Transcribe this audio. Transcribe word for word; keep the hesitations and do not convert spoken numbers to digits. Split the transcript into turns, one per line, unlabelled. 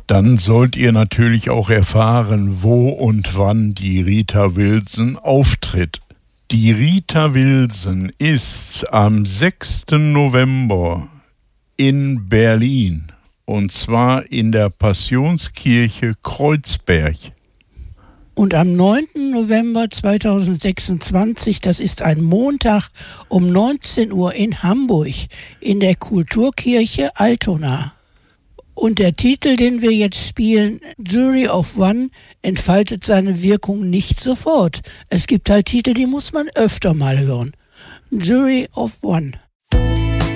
Dann sollt ihr natürlich auch erfahren, wo und wann die Rita Wilson auftritt. Die Rita Wilson ist am sechsten November in Berlin, und zwar in der Passionskirche Kreuzberg.
Und am neunten November zweitausendsechsundzwanzig, das ist ein Montag, um neunzehn Uhr in Hamburg in der Kulturkirche Altona. Und der Titel, den wir jetzt spielen, Jury of One, entfaltet seine Wirkung nicht sofort. Es gibt halt Titel, die muss man öfter mal hören. Jury of One.